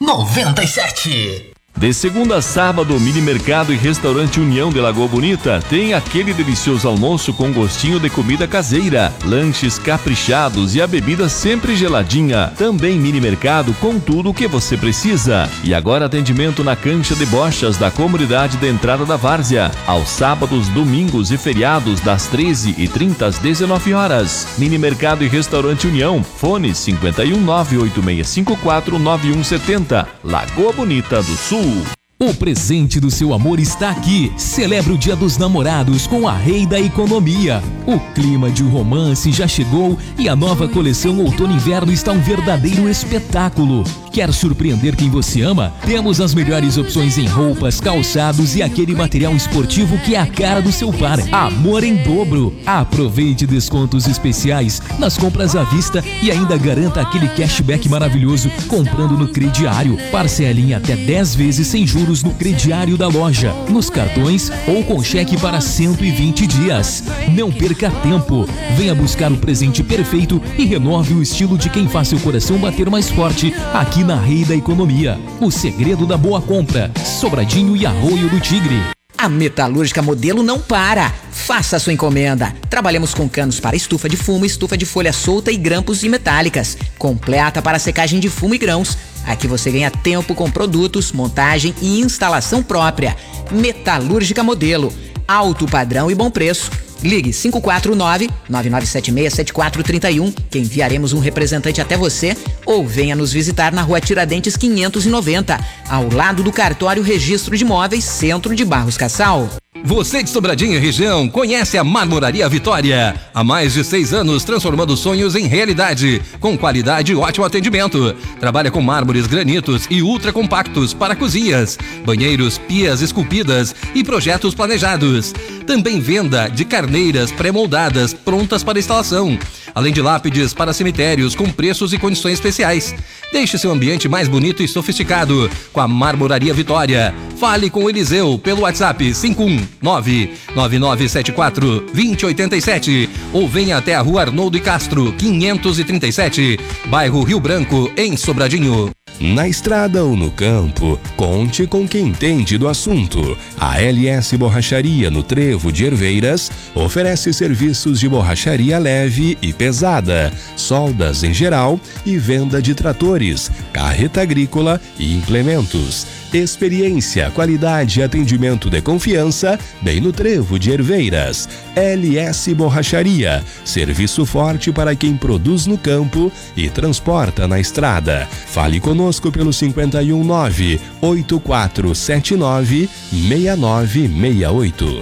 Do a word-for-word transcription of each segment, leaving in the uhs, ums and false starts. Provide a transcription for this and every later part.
noventa e sete. De segunda a sábado, o Mini Mercado e Restaurante União de Lagoa Bonita tem aquele delicioso almoço com gostinho de comida caseira, lanches caprichados e a bebida sempre geladinha. Também Mini Mercado com tudo o que você precisa. E agora atendimento na cancha de bochas da comunidade de entrada da Várzea, aos sábados, domingos e feriados das treze e trinta às dezenove horas. Mini Mercado e Restaurante União, fone cinco um nove oito seis cinco quatro nove um sete zero, Lagoa Bonita do Sul. O presente do seu amor está aqui. Celebre o Dia dos Namorados com a Rei da Economia. O clima de romance já chegou e a nova coleção Outono e Inverno está um verdadeiro espetáculo. Quer surpreender quem você ama? Temos as melhores opções em roupas, calçados e aquele material esportivo que é a cara do seu par. Amor em dobro. Aproveite descontos especiais nas compras à vista e ainda garanta aquele cashback maravilhoso comprando no crediário. Parcele em até dez vezes sem juros no crediário da loja, nos cartões ou com cheque para cento e vinte dias. Não perca tempo. Venha buscar o presente perfeito e renove o estilo de quem faz seu coração bater mais forte aqui na Rei da Economia. O segredo da boa compra. Sobradinho e Arroio do Tigre. A Metalúrgica Modelo não para. Faça a sua encomenda. Trabalhamos com canos para estufa de fumo, estufa de folha solta e grampos e metálicas. Completa para secagem de fumo e grãos. Aqui você ganha tempo com produtos, montagem e instalação própria. Metalúrgica Modelo. Alto padrão e bom preço. Ligue cinco quatro nove, nove nove sete seis, sete quatro três um, que enviaremos um representante até você, ou venha nos visitar na Rua Tiradentes quinhentos e noventa, ao lado do Cartório Registro de Imóveis, Centro de Barros Cassal. Você de Sobradinho e região conhece a Marmoraria Vitória. Há mais de seis anos transformando sonhos em realidade, com qualidade e ótimo atendimento. Trabalha com mármores, granitos e ultra compactos para cozinhas, banheiros, pias esculpidas e projetos planejados. Também venda de carneiras pré-moldadas prontas para instalação, além de lápides para cemitérios com preços e condições especiais. Deixe seu ambiente mais bonito e sofisticado com a Marmoraria Vitória. Fale com o Eliseu pelo WhatsApp cinco um nove, nove nove sete quatro, dois zero oito sete ou venha até a Rua Arnoldo e Castro, quinhentos e trinta e sete, bairro Rio Branco, em Sobradinho. Na estrada ou no campo, conte com quem entende do assunto. A L S Borracharia no Trevo de Herveiras oferece serviços de borracharia leve e pesada, soldas em geral e venda de tratores, carreta agrícola e implementos. Experiência, qualidade e atendimento de confiança, bem no Trevo de Herveiras. L S Borracharia, serviço forte para quem produz no campo e transporta na estrada. Fale conosco pelo cinco um nove, oito quatro sete nove, seis nove seis oito.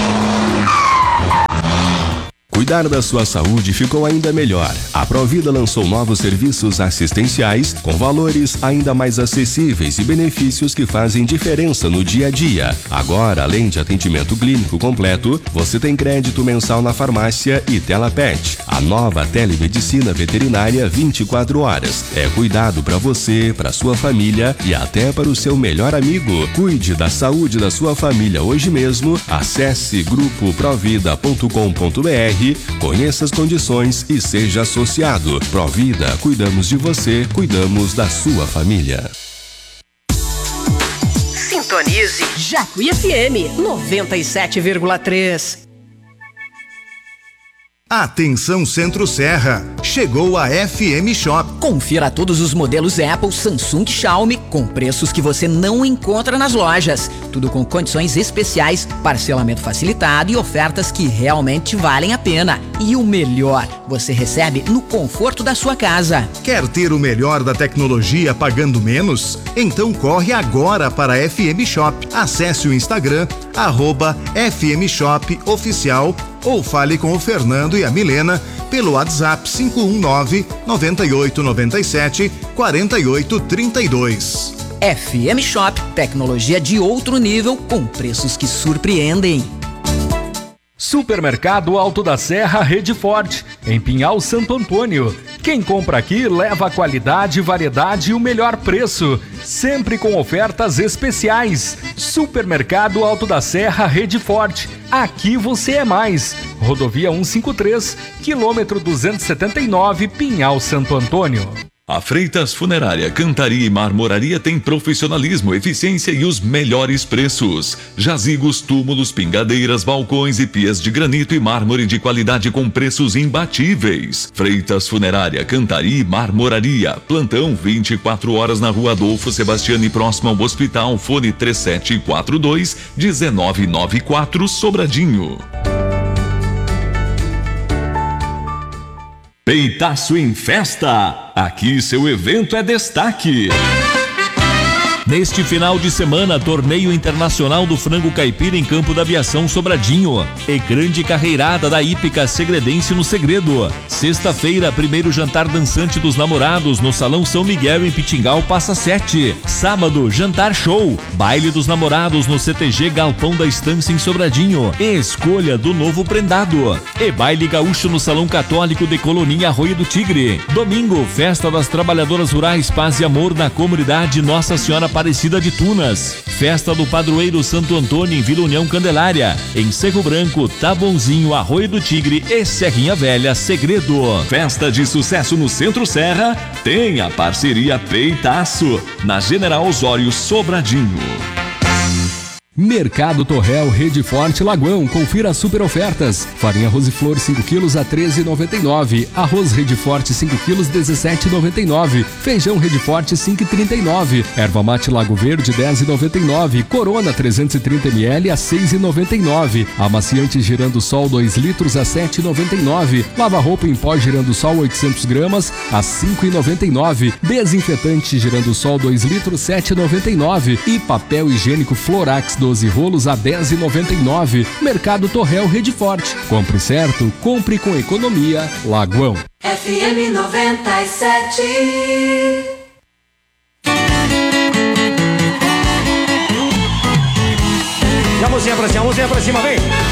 Cuidar da sua saúde ficou ainda melhor. A Provida lançou novos serviços assistenciais com valores ainda mais acessíveis e benefícios que fazem diferença no dia a dia. Agora, além de atendimento clínico completo, você tem crédito mensal na farmácia e Telapet, a nova telemedicina veterinária vinte e quatro horas. É cuidado para você, para sua família e até para o seu melhor amigo. Cuide da saúde da sua família hoje mesmo. Acesse grupo provida ponto com ponto br. Conheça as condições e seja associado. Provida, cuidamos de você, cuidamos da sua família. Sintonize Jacuí F M noventa e sete vírgula três. Atenção Centro-Serra, chegou a F M Shop. Confira todos os modelos Apple, Samsung e Xiaomi com preços que você não encontra nas lojas. Tudo com condições especiais, parcelamento facilitado e ofertas que realmente valem a pena. E o melhor, você recebe no conforto da sua casa. Quer ter o melhor da tecnologia pagando menos? Então corre agora para a F M Shop. Acesse o Instagram, arroba F M Shop Oficial, ou fale com o Fernando e a Milena pelo WhatsApp cinco um nove, nove oito nove sete, quatro oito três dois. F M Shop, tecnologia de outro nível com preços que surpreendem. Supermercado Alto da Serra Rede Forte, em Pinhal Santo Antônio. Quem compra aqui leva qualidade, variedade e o melhor preço, sempre com ofertas especiais. Supermercado Alto da Serra Rede Forte, aqui você é mais. Rodovia cento e cinquenta e três, quilômetro duzentos e setenta e nove, Pinhal Santo Antônio. A Freitas Funerária, Cantaria e Marmoraria tem profissionalismo, eficiência e os melhores preços. Jazigos, túmulos, pingadeiras, balcões e pias de granito e mármore de qualidade com preços imbatíveis. Freitas Funerária, Cantaria e Marmoraria. Plantão vinte e quatro horas na Rua Adolfo Sebastiani, próximo ao hospital. Fone três sete quatro dois, um nove nove quatro, Sobradinho. Peitaço em Festa. Aqui seu evento é destaque. Neste final de semana, torneio internacional do frango caipira em Campo da Aviação Sobradinho e grande carreirada da hípica segredense no Segredo. Sexta-feira, primeiro jantar dançante dos namorados no Salão São Miguel em Pitingal, Passa Sete. Sábado, jantar show, baile dos namorados no C T G Galpão da Estância em Sobradinho e escolha do novo prendado. E baile gaúcho no Salão Católico de Coloninha Arroio do Tigre. Domingo, festa das trabalhadoras rurais Paz e Amor na comunidade Nossa Senhora Aparecida de Tunas. Festa do Padroeiro Santo Antônio em Vila União Candelária. Em Cerro Branco, Tabozinho, Arroio do Tigre e Serrinha Velha, Segredo. Festa de sucesso no Centro Serra tem a parceria Peitaço na General Osório Sobradinho. Mercado Torrel Rede Forte Lagoão, confira as super ofertas. Farinha Rosiflor cinco quilos a treze reais e noventa e nove centavos. Arroz Rede Forte cinco quilos dezessete reais e noventa e nove centavos. Feijão Rede Forte cinco reais e trinta e nove centavos. Erva Mate Lago Verde dez reais e noventa e nove centavos. Corona trezentos e trinta mililitros a seis reais e noventa e nove centavos. Amaciante Girando Sol dois litros a sete reais e noventa e nove centavos. Lava roupa em pó Girando Sol oitocentos gramas a cinco reais e noventa e nove centavos. Desinfetante Girando Sol dois litros sete reais e noventa e nove centavos. E papel higiênico Florax doze rolos a dez reais e noventa e nove centavos. Mercado Torrel Rede Forte. Compre certo, compre com economia. Lagoão. F M noventa e sete. E a mãozinha pra cima, a mãozinha pra cima, vem!